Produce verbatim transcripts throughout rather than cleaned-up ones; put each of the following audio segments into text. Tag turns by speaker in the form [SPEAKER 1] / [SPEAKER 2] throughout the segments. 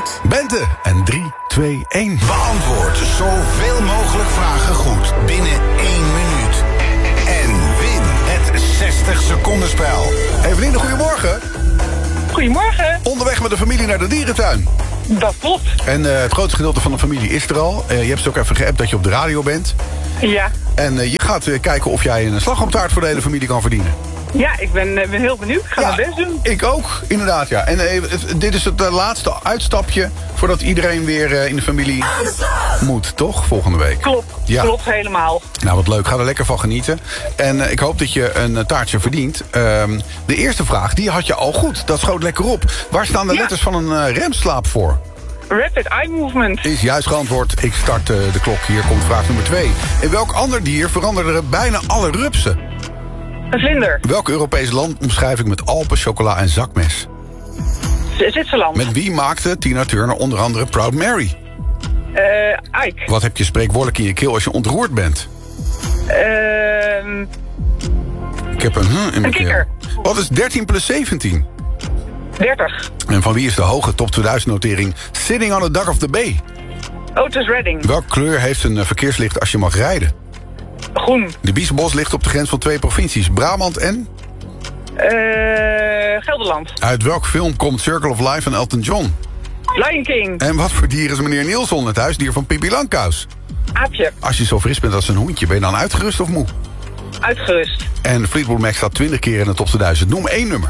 [SPEAKER 1] goed.
[SPEAKER 2] Bente. En drie, twee, één. Beantwoord zoveel mogelijk vragen goed binnen één minuut. En win het zestig seconden spel. Eveline, goedemorgen.
[SPEAKER 3] Goedemorgen.
[SPEAKER 2] Onderweg met de familie naar de dierentuin.
[SPEAKER 3] Dat klopt.
[SPEAKER 2] En uh, het grootste gedeelte van de familie is er al. Uh, je hebt ze ook even geappt dat je op de radio bent.
[SPEAKER 3] Ja.
[SPEAKER 2] En uh, je gaat uh, kijken of jij een slagroomtaart voor de hele familie kan verdienen.
[SPEAKER 3] Ja, ik ben, uh, ben heel benieuwd. Ik ga
[SPEAKER 2] Ja,
[SPEAKER 3] mijn best doen.
[SPEAKER 2] Ik ook, inderdaad, ja. En uh, het, dit is het uh, laatste uitstapje voordat iedereen weer uh, in de familie moet, toch? Volgende week.
[SPEAKER 3] Klopt,
[SPEAKER 2] Ja.
[SPEAKER 3] klopt helemaal.
[SPEAKER 2] Nou, wat leuk. Ga er lekker van genieten. En uh, ik hoop dat je een uh, taartje verdient. Uh, de eerste vraag, die had je al goed. Dat schoot lekker op. Waar staan de
[SPEAKER 3] Ja.
[SPEAKER 2] letters van een uh, remslaap voor?
[SPEAKER 3] Rapid eye movement.
[SPEAKER 2] Is juist geantwoord. Ik start uh, de klok. Hier komt vraag nummer twee. In welk ander dier veranderden bijna alle rupsen?
[SPEAKER 3] Een vlinder.
[SPEAKER 2] Welk Europees land omschrijf ik met Alpen, chocola en zakmes?
[SPEAKER 3] Z- Zwitserland.
[SPEAKER 2] Met wie maakte Tina Turner onder andere Proud Mary?
[SPEAKER 3] Uh, Ike.
[SPEAKER 2] Wat heb je spreekwoordelijk in je keel als je ontroerd bent?
[SPEAKER 3] Ehm
[SPEAKER 2] Ik heb een hm in mijn
[SPEAKER 3] Een
[SPEAKER 2] keel.
[SPEAKER 3] kikker.
[SPEAKER 2] Wat is dertien plus zeventien?
[SPEAKER 3] dertig.
[SPEAKER 2] En van wie is de hoge top tweeduizend notering Sitting on the Dock of the Bay?
[SPEAKER 3] Otis Redding.
[SPEAKER 2] Welke kleur heeft een uh, verkeerslicht als je mag rijden?
[SPEAKER 3] Groen.
[SPEAKER 2] De Biesbos ligt op de grens van twee provincies, Brabant en...
[SPEAKER 3] Uh, Gelderland.
[SPEAKER 2] Uit welk film komt Circle of Life van Elton John?
[SPEAKER 3] Lion King.
[SPEAKER 2] En wat voor dier is meneer Nielsen, het huisdier van Pippi Langkous?
[SPEAKER 3] Aapje.
[SPEAKER 2] Als je zo fris bent als een hoentje, ben je dan uitgerust of moe?
[SPEAKER 3] Uitgerust.
[SPEAKER 2] En Fleetwood Mac staat twintig keer in de top tweeduizend. Noem één nummer.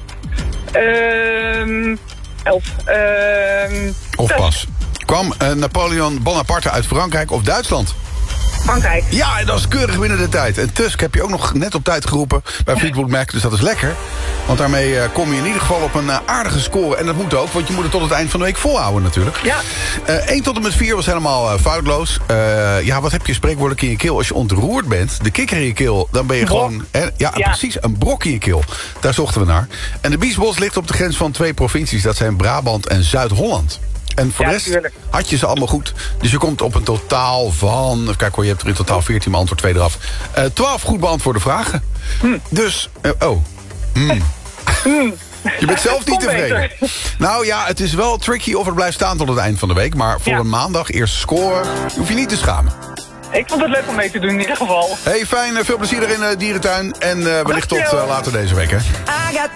[SPEAKER 3] Ehm elf. Ehm
[SPEAKER 2] Of
[SPEAKER 3] zes.
[SPEAKER 2] pas. Kwam uh, Napoleon Bonaparte uit Frankrijk of Duitsland?
[SPEAKER 3] Frankrijk.
[SPEAKER 2] Ja, en dat is keurig binnen de tijd. En Tusk heb je ook nog net op tijd geroepen bij Fleetwood Mac, dus dat is lekker. Want daarmee uh, kom je in ieder geval op een uh, aardige score. En dat moet ook, want je moet het tot het eind van de week volhouden natuurlijk.
[SPEAKER 3] Ja.
[SPEAKER 2] Uh, één tot en met vier was helemaal uh, foutloos. Uh, ja, wat heb je spreekwoordelijk in je keel als je ontroerd bent? De kikker in je keel, dan ben je
[SPEAKER 3] Brok.
[SPEAKER 2] gewoon... Hè, ja,
[SPEAKER 3] Ja.
[SPEAKER 2] precies, een brok in je keel. Daar zochten we naar. En de Biesbos ligt op de grens van twee provincies. Dat zijn Brabant en Zuid-Holland. En voor de
[SPEAKER 3] Ja,
[SPEAKER 2] rest
[SPEAKER 3] tuurlijk.
[SPEAKER 2] had je ze allemaal goed. Dus je komt op een totaal van... Even kijken hoor, je hebt er in totaal veertien beantwoord, twee eraf. Uh, twaalf goed beantwoorde vragen.
[SPEAKER 3] Hm.
[SPEAKER 2] Dus, uh, oh. Hmm. Je bent zelf niet
[SPEAKER 3] Kom
[SPEAKER 2] tevreden.
[SPEAKER 3] beter.
[SPEAKER 2] Nou ja, het is wel tricky of het blijft staan tot het eind van de week. Maar voor
[SPEAKER 3] Ja.
[SPEAKER 2] een maandag eerst scoren, hoef je niet te schamen.
[SPEAKER 3] Ik vond het leuk om mee te doen in ieder geval.
[SPEAKER 2] Hey, fijn, uh, veel plezier er in de dierentuin. En uh, wellicht tot uh,
[SPEAKER 3] Dankjewel.
[SPEAKER 2] later deze week, hè.
[SPEAKER 1] I got